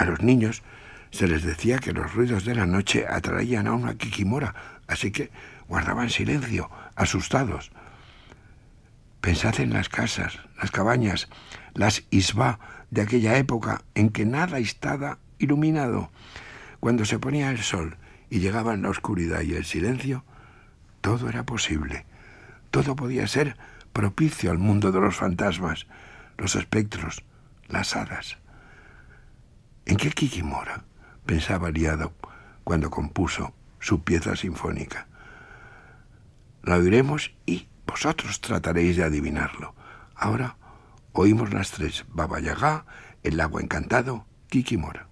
A los niños se les decía que los ruidos de la noche atraían a una Kikimora, así que guardaban silencio, asustados. Pensad en las casas, las cabañas, las isbá de aquella época en que nada estaba iluminado. Cuando se ponía el sol y llegaban la oscuridad y el silencio, todo era posible. Todo podía ser propicio al mundo de los fantasmas, los espectros, las hadas. ¿En qué Kikimora pensaba Liado cuando compuso su pieza sinfónica? La oiremos y vosotros trataréis de adivinarlo. Ahora oímos las tres: Baba Yaga, el lago encantado, Kikimora.